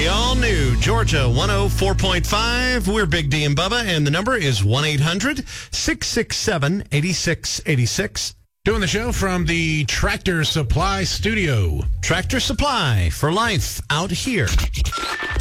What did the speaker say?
The all-new Georgia 104.5. We're Big D and Bubba, and the number is 1-800-667-8686. Doing the show from the Tractor Supply Studio. Tractor Supply for life out here.